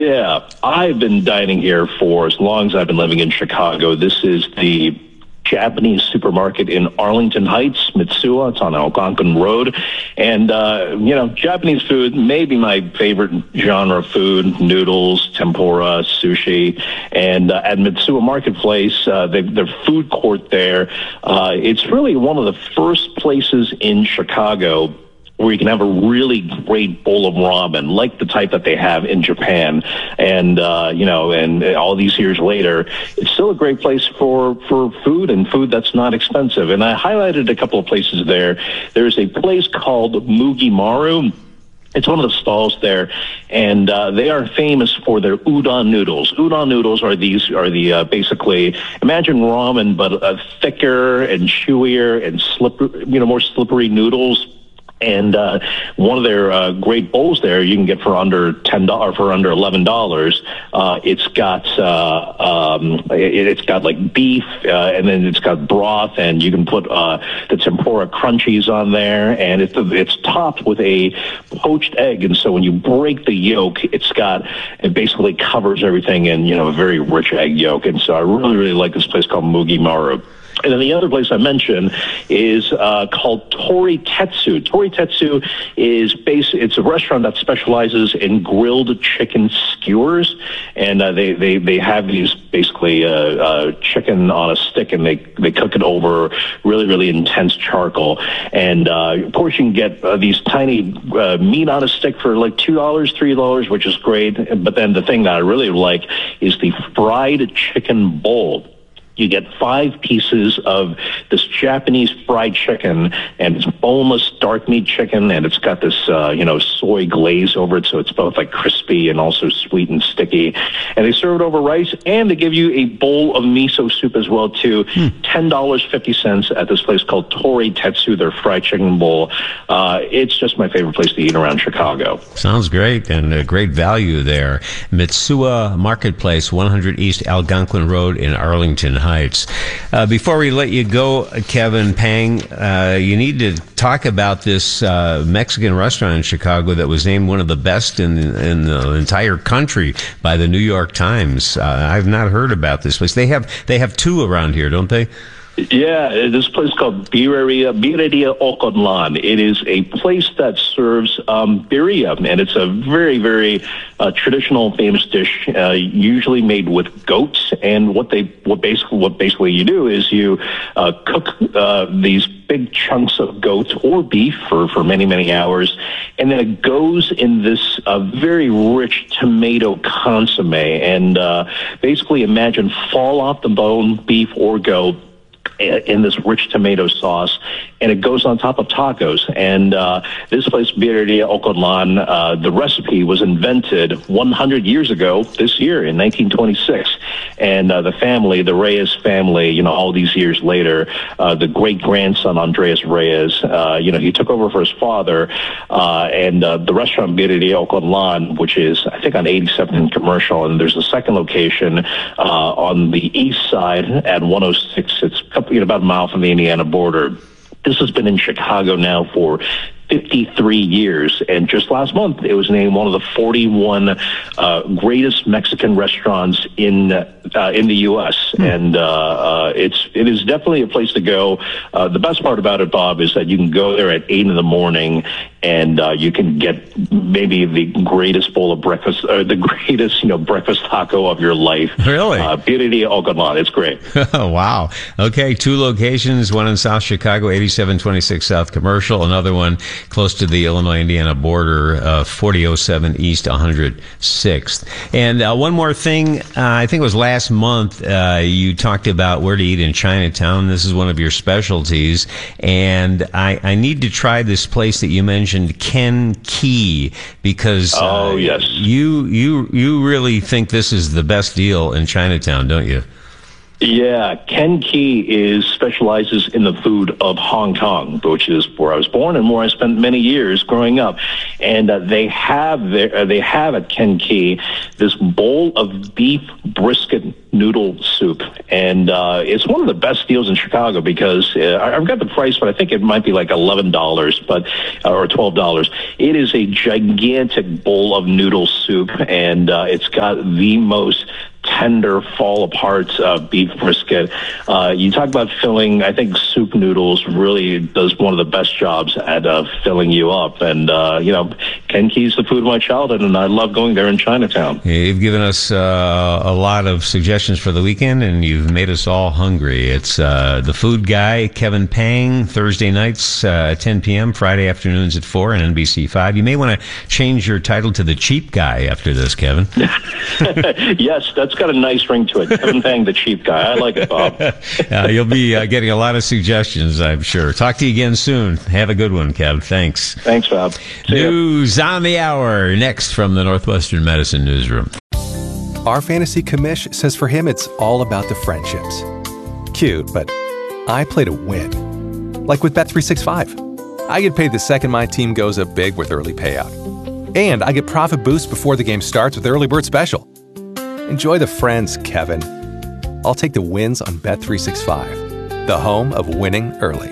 Yeah, I've been dining here for as long as I've been living in Chicago. This is the Japanese supermarket in Arlington Heights, Mitsuya. It's on Algonquin Road. And, Japanese food may be my favorite genre of food: noodles, tempura, sushi. And at Mitsuya Marketplace, their food court there, it's really one of the first places in Chicago where you can have a really great bowl of ramen, like the type that they have in Japan. And, and all these years later, it's still a great place for food, and food that's not expensive. And I highlighted a couple of places there. There's a place called Mugimaru. It's one of the stalls there, and they are famous for their udon noodles. Udon noodles are basically, imagine ramen, but thicker and chewier and more slippery noodles. And one of their great bowls there you can get for under $10, for under $11. It's got like beef, and then it's got broth, and you can put the tempura crunchies on there, and it's topped with a poached egg. And so when you break the yolk, it basically covers everything in a very rich egg yolk. And so I really, really like this place called Mugimaru. And then the other place I mentioned is called Tori Tetsu. Tori Tetsu it's a restaurant that specializes in grilled chicken skewers, and they have these basically chicken on a stick, and they cook it over really, really intense charcoal. And of course you can get these tiny meat on a stick for like $2, $3, which is great. But then the thing that I really like is the fried chicken bowl. You get 5 pieces of this Japanese fried chicken, and it's boneless dark meat chicken, and it's got this, soy glaze over it, so it's both like crispy and also sweet and sticky. And they serve it over rice, and they give you a bowl of miso soup as well, too. $10.50 at this place called Tori Tetsu, their fried chicken bowl. It's just my favorite place to eat around Chicago. Sounds great, and a great value there. Mitsuya Marketplace, 100 East Algonquin Road in Arlington Heights. Before we let you go, Kevin Pang, you need to talk about this Mexican restaurant in Chicago that was named one of the best in the entire country by the New York Times. I've not heard about this place. They have 2 around here, don't they? Yeah, this place is called Birria Oconlan. It is a place that serves birria, and it's a very, very traditional, famous dish, usually made with goats. And what basically you do is you cook these big chunks of goat or beef for many, many hours, and then it goes in this very rich tomato consomme. And basically, imagine fall off the bone beef or goat in this rich tomato sauce, and it goes on top of tacos. And this place, Birria Oconlan, the recipe was invented 100 years ago this year in 1926. And the Reyes family, all these years later, the great-grandson Andres Reyes, he took over for his father, and the restaurant Birria Oconlan, which is, I think, on 87th and Commercial, and there's a second location on the east side at 106. It's about a mile from the Indiana border. This has been in Chicago now for 53 years, and just last month it was named one of the 41 greatest Mexican restaurants in the U.S. And it is definitely a place to go. The best part about it, Bob, is that you can go there at 8 in the morning, and you can get maybe the greatest bowl of breakfast, or the greatest breakfast taco of your life. Really? Birria Oconlan. It's great. Wow. Okay, 2 locations, one in South Chicago, 8726 South Commercial, another one close to the Illinois-Indiana border, 4007 East 106th. And one more thing, I think it was last month, you talked about where to eat in Chinatown. This is one of your specialties, and I need to try this place that you mentioned, Ken Key, because yes, you really think this is the best deal in Chinatown, don't you? Yeah, Ken Key specializes in the food of Hong Kong, which is where I was born and where I spent many years growing up. And they have at Ken Key this bowl of beef brisket noodle soup, and it's one of the best deals in Chicago because I've got the price, but I think it might be like $11, or $12. It is a gigantic bowl of noodle soup, and it's got the most tender, fall apart beef brisket. You talk about filling. I think Soup Noodles really does one of the best jobs at filling you up. And Ken Key's the food of my childhood, and I love going there in Chinatown. You've given us a lot of suggestions for the weekend, and you've made us all hungry. It's the food guy, Kevin Pang, Thursday nights at 10 p.m., Friday afternoons at 4 on NBC5. You may want to change your title to the cheap guy after this, Kevin. Yes, that's got a nice ring to it. Kevin Pang, the cheap guy. I like it, Bob. You'll be getting a lot of suggestions, I'm sure. Talk to you again soon. Have a good one, Kev. Thanks. Thanks, Bob. News on the hour, next from the Northwestern Medicine Newsroom. Our fantasy commish says for him it's all about the friendships. Cute, but I play to win. Like with Bet365. I get paid the second my team goes up big with early payout. And I get profit boosts before the game starts with Early Bird Special. Enjoy the friends, Kevin. I'll take the wins on Bet365, the home of winning early.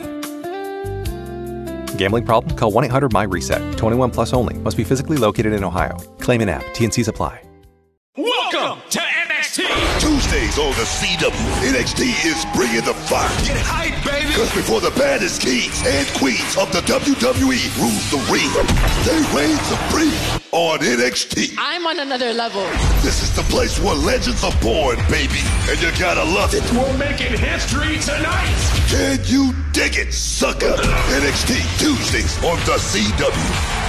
Gambling problem? Call 1-800-MY-RESET. 21 plus only. Must be physically located in Ohio. Claim in app. T&Cs apply. Welcome to NXT. Tuesdays on the CW, NXT is bringing the fire. Get hype, baby. Because before the baddest kings and queens of the WWE rule the ring, they reign supreme on NXT. I'm on another level. This is the place where legends are born, baby, and you gotta love it. We're making history tonight. Can you dig it, sucker? NXT Tuesdays on the CW.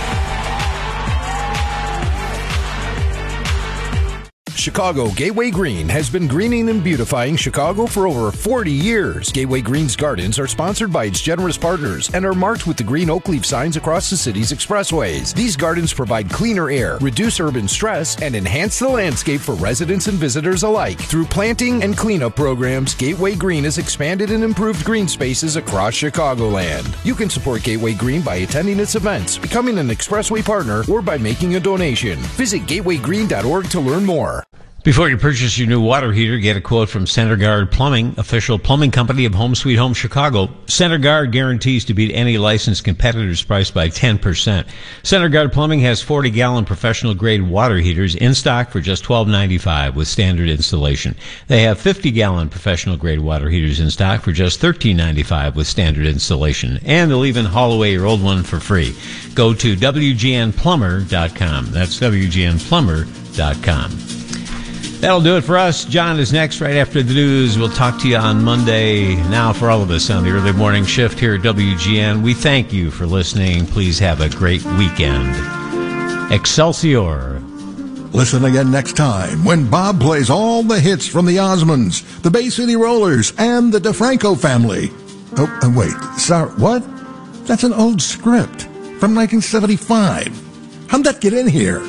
Chicago Gateway Green has been greening and beautifying Chicago for over 40 years. Gateway Green's gardens are sponsored by its generous partners and are marked with the green oak leaf signs across the city's expressways. These gardens provide cleaner air, reduce urban stress, and enhance the landscape for residents and visitors alike. Through planting and cleanup programs, Gateway Green has expanded and improved green spaces across Chicagoland. You can support Gateway Green by attending its events, becoming an expressway partner, or by making a donation. Visit gatewaygreen.org to learn more. Before you purchase your new water heater, get a quote from CenterGuard Plumbing, official plumbing company of Home Sweet Home Chicago. CenterGuard guarantees to beat any licensed competitor's price by 10%. CenterGuard Plumbing has 40-gallon professional-grade water heaters in stock for just $12.95 with standard installation. They have 50-gallon professional-grade water heaters in stock for just $13.95 with standard installation. And they'll even haul away your old one for free. Go to WGNplumber.com. That's WGNplumber.com. That'll do it for us. John is next right after the news. We'll talk to you on Monday. Now, for all of us on the early morning shift here at WGN, we thank you for listening. Please have a great weekend. Excelsior. Listen again next time when Bob plays all the hits from the Osmonds, the Bay City Rollers, and the DeFranco family. Oh, wait. Sorry, what? That's an old script from 1975. How'd that get in here?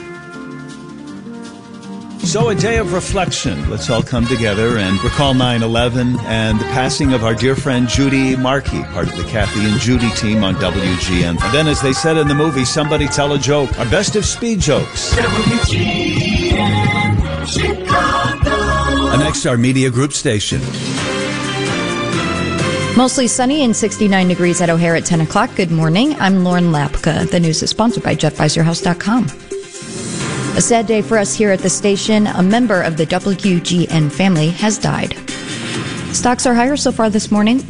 So a day of reflection. Let's all come together and recall 9/11 and the passing of our dear friend Judy Markey, part of the Kathy and Judy team on WGN. And then, as they said in the movie, somebody tell a joke. Our best of speed jokes. WGN Chicago. Next, our media group station. Mostly sunny and 69 degrees at O'Hare at 10 o'clock. Good morning. I'm Lauren Lapka. The news is sponsored by JeffVisorHouse.com. A sad day for us here at the station. A member of the WGN family has died. Stocks are higher so far this morning.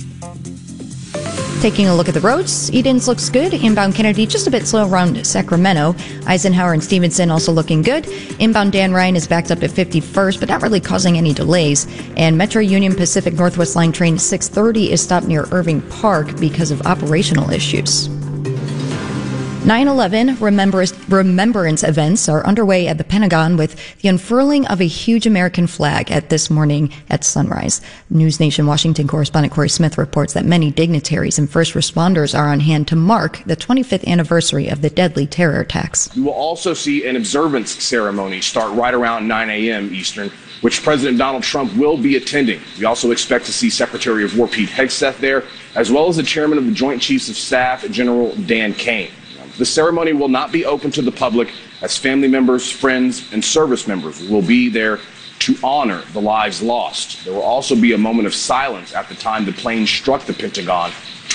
Taking a look at the roads, Edens looks good. Inbound Kennedy just a bit slow around Sacramento. Eisenhower and Stevenson also looking good. Inbound Dan Ryan is backed up at 51st, but not really causing any delays. And Metro Union Pacific Northwest Line train 630 is stopped near Irving Park because of operational issues. 9/11 remembrance events are underway at the Pentagon with the unfurling of a huge American flag at this morning at sunrise. News Nation Washington correspondent Corey Smith reports that many dignitaries and first responders are on hand to mark the 25th anniversary of the deadly terror attacks. We will also see an observance ceremony start right around 9 a.m. Eastern, which President Donald Trump will be attending. We also expect to see Secretary of War Pete Hegseth there, as well as the Chairman of the Joint Chiefs of Staff, General Dan Kane. The ceremony will not be open to the public, as family members, friends, and service members will be there to honor the lives lost. There will also be a moment of silence at the time the plane struck the Pentagon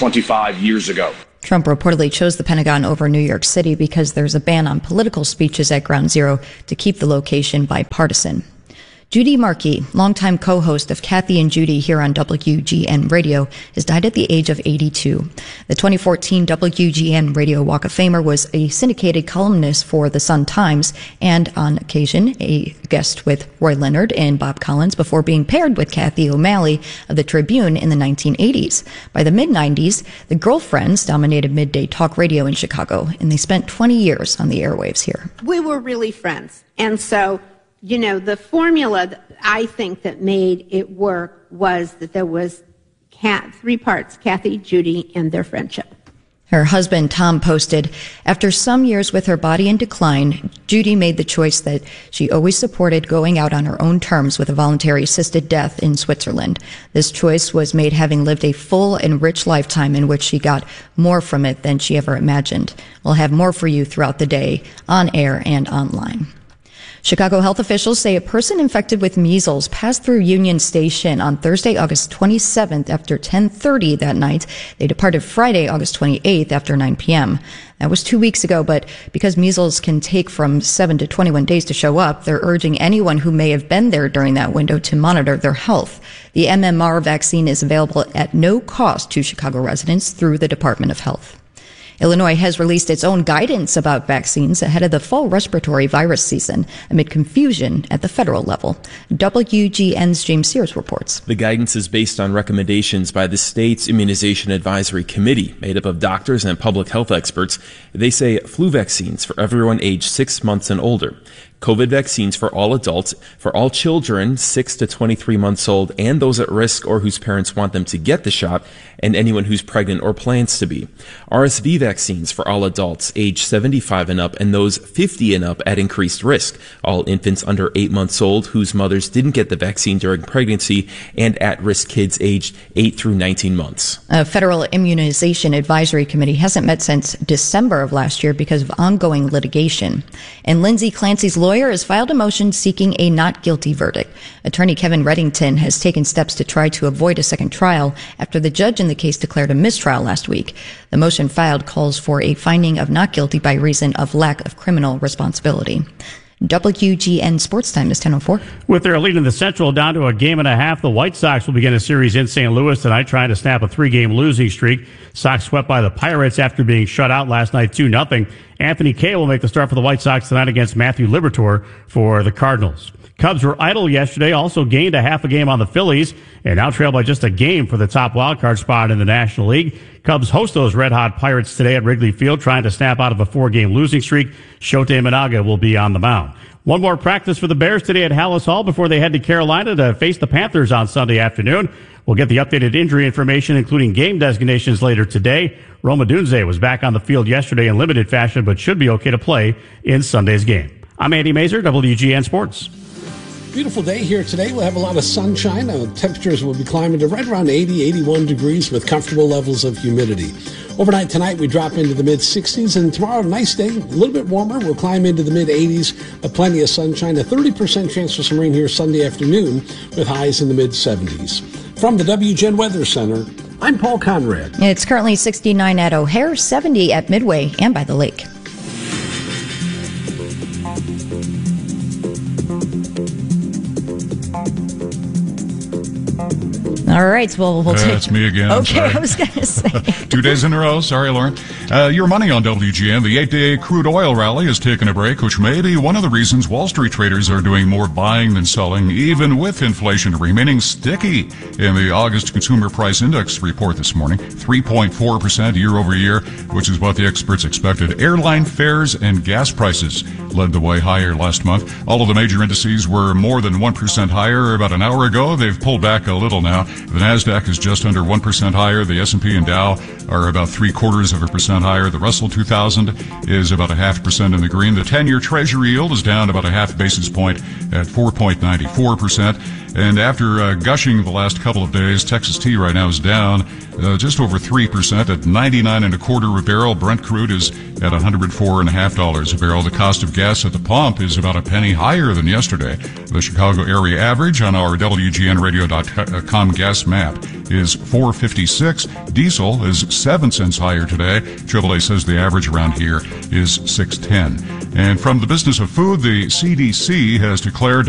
25 years ago. Trump reportedly chose the Pentagon over New York City because there's a ban on political speeches at Ground Zero to keep the location bipartisan. Judy Markey, longtime co-host of Kathy and Judy here on WGN Radio, has died at the age of 82. The 2014 WGN Radio Walk of Famer was a syndicated columnist for the Sun-Times and, on occasion, a guest with Roy Leonard and Bob Collins before being paired with Kathy O'Malley of the Tribune in the 1980s. By the mid-90s, the Girlfriends dominated midday talk radio in Chicago, and they spent 20 years on the airwaves here. We were really friends, and so the formula that I think that made it work was that there was three parts: Kathy, Judy, and their friendship. Her husband, Tom, posted, after some years with her body in decline, Judy made the choice that she always supported going out on her own terms with a voluntary assisted death in Switzerland. This choice was made having lived a full and rich lifetime in which she got more from it than she ever imagined. We'll have more for you throughout the day, on air and online. Chicago health officials say a person infected with measles passed through Union Station on Thursday, August 27th after 10:30 that night. They departed Friday, August 28th after 9 p.m. That was 2 weeks ago, but because measles can take from 7 to 21 days to show up, they're urging anyone who may have been there during that window to monitor their health. The MMR vaccine is available at no cost to Chicago residents through the Department of Health. Illinois has released its own guidance about vaccines ahead of the fall respiratory virus season amid confusion at the federal level. WGN's James Sears reports. The guidance is based on recommendations by the state's Immunization Advisory Committee, made up of doctors and public health experts. They say flu vaccines for everyone aged 6 months and older, COVID vaccines for all adults, for all children 6 to 23 months old, and those at risk or whose parents want them to get the shot, and anyone who's pregnant or plans to be. RSV vaccines for all adults age 75 and up, and those 50 and up at increased risk. All infants under 8 months old whose mothers didn't get the vaccine during pregnancy, and at-risk kids aged 8 through 19 months. A federal immunization advisory committee hasn't met since December of last year because of ongoing litigation. And Lindsay Clancy's lawyer has filed a motion seeking a not guilty verdict. Attorney Kevin Reddington has taken steps to try to avoid a second trial after the judge in the case declared a mistrial last week. The motion filed calls for a finding of not guilty by reason of lack of criminal responsibility. WGN Sports Time is 10:04. With their lead in the Central down to a game and a half, the White Sox will begin a series in St. Louis tonight, trying to snap a 3-game losing streak. Sox swept by the Pirates after being shut out last night 2-0. Anthony Kay will make the start for the White Sox tonight against Matthew Liberatore for the Cardinals. Cubs were idle yesterday, also gained a half a game on the Phillies, and now trail by just a game for the top wildcard spot in the National League. Cubs host those red-hot Pirates today at Wrigley Field, trying to snap out of a 4-game losing streak. Shota Imanaga will be on the mound. One more practice for the Bears today at Hallis Hall before they head to Carolina to face the Panthers on Sunday afternoon. We'll get the updated injury information, including game designations, later today. Roma Dunze was back on the field yesterday in limited fashion, but should be okay to play in Sunday's game. I'm Andy Mazer, WGN Sports. Beautiful day here today. We'll have a lot of sunshine. Temperatures will be climbing to right around 80, 81 degrees with comfortable levels of humidity. Overnight tonight, we drop into the mid-60s, and tomorrow, nice day, a little bit warmer. We'll climb into the mid-80s, plenty of sunshine, a 30% chance for some rain here Sunday afternoon with highs in the mid-70s. From the WGN Weather Center, I'm Paul Conrad. It's currently 69 at O'Hare, 70 at Midway and by the lake. All right, well, we'll take it's me again. Okay, Sorry. I was going to say. 2 days in a row. Sorry, Lauren. Your money on WGN. The 8-day crude oil rally has taken a break, which may be one of the reasons Wall Street traders are doing more buying than selling, even with inflation remaining sticky. In the August Consumer Price Index report this morning, 3.4% year over year, which is what the experts expected. Airline fares and gas prices led the way higher last month. All of the major indices were more than 1% higher about an hour ago. They've pulled back a little now. The Nasdaq is just under 1% higher. The S&P and Dow are about 0.75% higher. The Russell 2000 is about 0.5% in the green. The 10-year Treasury yield is down about a half basis point at 4.94%. And after gushing the last couple of days, Texas Tea right now is down just over 3% at 99.25 a barrel. Brent crude is at $104.50 a barrel. The cost of gas at the pump is about a penny higher than yesterday. The Chicago area average on our WGNradio.com gas map is $4.56. Diesel is 7 cents higher today. AAA says the average around here is $6.10. And from the business of food, the CDC has declared